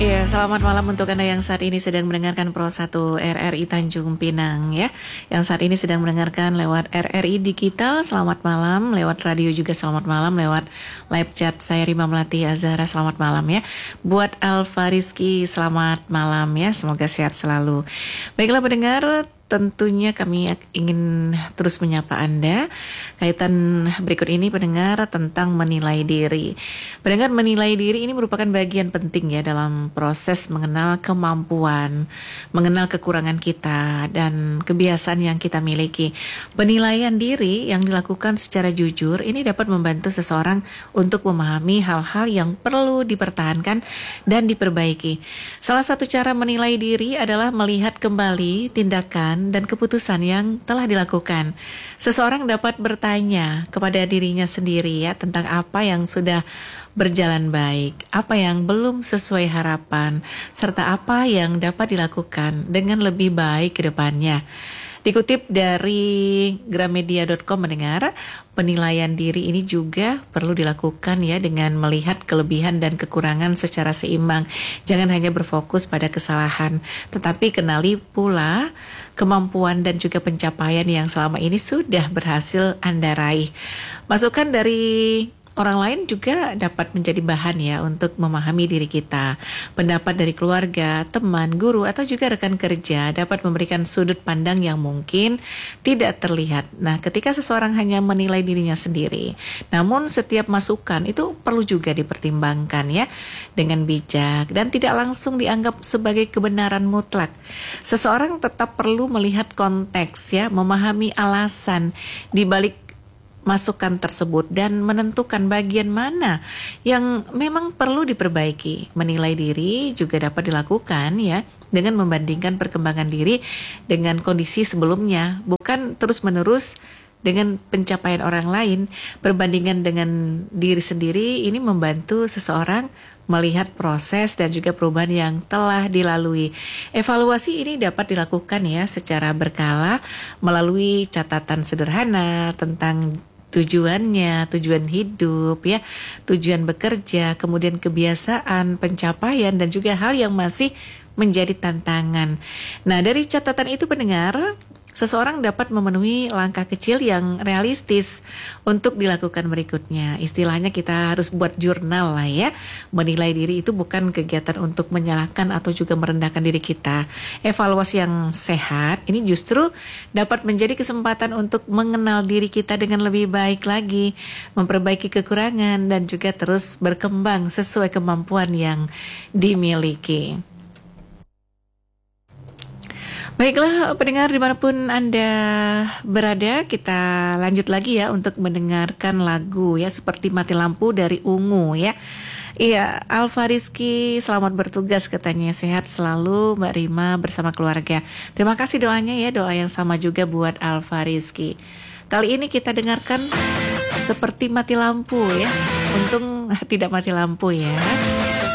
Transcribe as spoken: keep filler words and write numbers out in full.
Iya, selamat malam untuk Anda yang saat ini sedang mendengarkan Pro satu R R I Tanjung Pinang ya. Yang saat ini sedang mendengarkan lewat R R I Digital, selamat malam. Lewat radio juga selamat malam. Lewat live chat saya Rima Melati Azhara, selamat malam ya. Buat Alfa Rizky, selamat malam ya. Semoga sehat selalu. Baiklah pendengar, tentunya kami ingin terus menyapa Anda. Kaitan berikut ini pendengar tentang menilai diri. Pendengar, menilai diri ini merupakan bagian penting ya dalam proses mengenal kemampuan, mengenal kekurangan kita dan kebiasaan yang kita miliki. Penilaian diri yang dilakukan secara jujur ini dapat membantu seseorang untuk memahami hal-hal yang perlu dipertahankan dan diperbaiki. Salah satu cara menilai diri adalah melihat kembali tindakan dan keputusan yang telah dilakukan. Seseorang dapat bertanya kepada dirinya sendiri ya tentang apa yang sudah berjalan baik, apa yang belum sesuai harapan, serta apa yang dapat dilakukan dengan lebih baik ke depannya. Dikutip dari gramedia dot com mendengar, penilaian diri ini juga perlu dilakukan ya dengan melihat kelebihan dan kekurangan secara seimbang. Jangan hanya berfokus pada kesalahan, tetapi kenali pula kemampuan dan juga pencapaian yang selama ini sudah berhasil Anda raih. Masukan dari orang lain juga dapat menjadi bahan ya untuk memahami diri kita. Pendapat dari keluarga, teman, guru, atau juga rekan kerja dapat memberikan sudut pandang yang mungkin tidak terlihat. Nah, ketika seseorang hanya menilai dirinya sendiri, namun setiap masukan itu perlu juga dipertimbangkan ya dengan bijak dan tidak langsung dianggap sebagai kebenaran mutlak. Seseorang tetap perlu melihat konteks ya, memahami alasan di balik masukan tersebut dan menentukan bagian mana yang memang perlu diperbaiki. Menilai diri juga dapat dilakukan ya dengan membandingkan perkembangan diri dengan kondisi sebelumnya, bukan terus-menerus dengan pencapaian orang lain. Perbandingan dengan diri sendiri ini membantu seseorang melihat proses dan juga perubahan yang telah dilalui. Evaluasi ini dapat dilakukan ya secara berkala melalui catatan sederhana tentang tujuannya, tujuan hidup ya, tujuan bekerja, kemudian kebiasaan, pencapaian dan juga hal yang masih menjadi tantangan. Nah, dari catatan itu pendengar, seseorang dapat memenuhi langkah kecil yang realistis untuk dilakukan berikutnya. Istilahnya kita harus buat jurnal lah ya. Menilai diri itu bukan kegiatan untuk menyalahkan atau juga merendahkan diri kita. Evaluasi yang sehat ini justru dapat menjadi kesempatan untuk mengenal diri kita dengan lebih baik lagi, memperbaiki kekurangan dan juga terus berkembang sesuai kemampuan yang dimiliki. Baiklah pendengar dimanapun Anda berada, kita lanjut lagi ya untuk mendengarkan lagu ya seperti Mati Lampu dari Ungu ya. Iya, Alfa Rizky selamat bertugas katanya, sehat selalu Mbak Rima bersama keluarga. Terima kasih doanya ya, doa yang sama juga buat Alfa Rizky. Kali ini kita dengarkan seperti Mati Lampu ya. Untung tidak mati lampu ya.